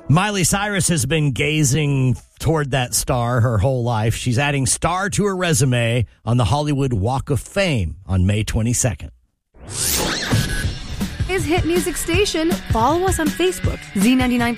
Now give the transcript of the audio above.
Miley Cyrus has been gazing toward that star her whole life. She's adding star to her resume on the Hollywood Walk of Fame on May 22nd. Is Hit Music Station. Follow us on Facebook, Z99.